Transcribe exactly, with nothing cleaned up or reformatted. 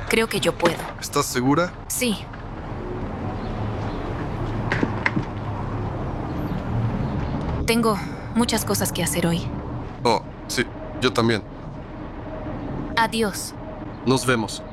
Creo que yo puedo. ¿Estás segura? Sí. Tengo muchas cosas que hacer hoy. Oh, sí, yo también. Adiós. Nos vemos.